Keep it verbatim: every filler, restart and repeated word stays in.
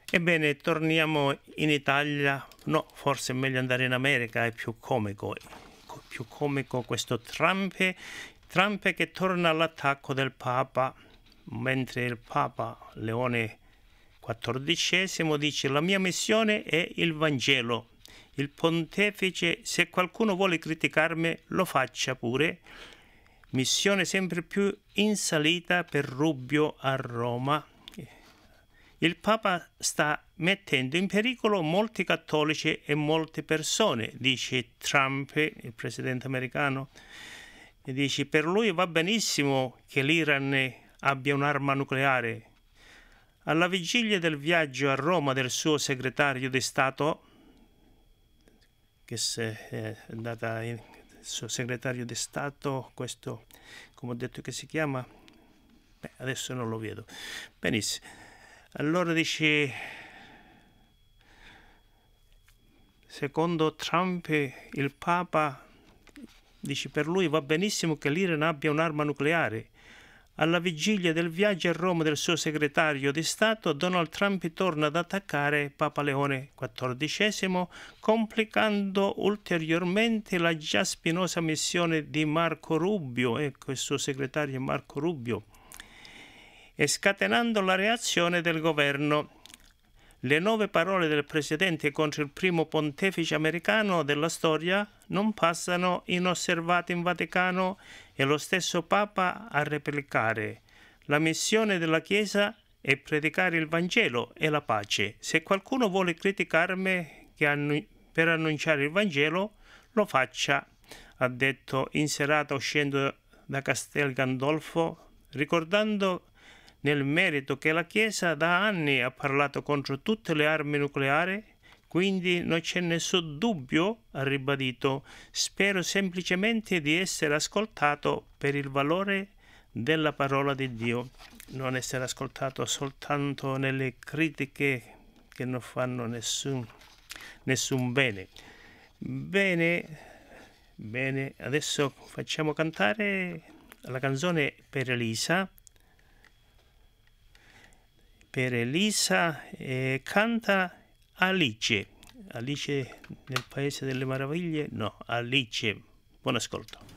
Ebbene, torniamo in Italia. No, forse è meglio andare in America, è più comico. Più comico questo Trump, Trump che torna all'attacco del Papa, mentre il Papa Leone quattordicesimo dice: la mia missione è il Vangelo. Il pontefice, se qualcuno vuole criticarmi, lo faccia pure. Missione sempre più in salita per Rubio a Roma. Il Papa sta mettendo in pericolo molti cattolici e molte persone, dice Trump, il presidente americano. E dice: per lui va benissimo che l'Iran abbia un'arma nucleare. Alla vigilia del viaggio a Roma del suo segretario di Stato, che è andata in, il suo segretario di Stato, questo, come ho detto che si chiama, beh, adesso non lo vedo benissimo. Allora dice, secondo Trump, il Papa dice: per lui va benissimo che l'Iran abbia un'arma nucleare. Alla vigilia del viaggio a Roma del suo segretario di Stato, Donald Trump torna ad attaccare Papa Leone quattordicesimo, complicando ulteriormente la già spinosa missione di Marco Rubio, ecco il suo segretario Marco Rubio, e scatenando la reazione del governo. Le nuove parole del presidente contro il primo pontefice americano della storia non passano inosservate in Vaticano e lo stesso Papa a replicare: la missione della Chiesa è predicare il Vangelo e la pace. Se qualcuno vuole criticarmi che annu- per annunciare il Vangelo, lo faccia, ha detto in serata uscendo da Castel Gandolfo, ricordando nel merito che la Chiesa da anni ha parlato contro tutte le armi nucleari, quindi non c'è nessun dubbio, ha ribadito. Spero semplicemente di essere ascoltato per il valore della parola di Dio, non essere ascoltato soltanto nelle critiche che non fanno nessun, nessun bene. Bene, bene, adesso facciamo cantare la canzone per Elisa. Per Elisa eh, canta Alice. Alice nel Paese delle Meraviglie? No, Alice. Buon ascolto.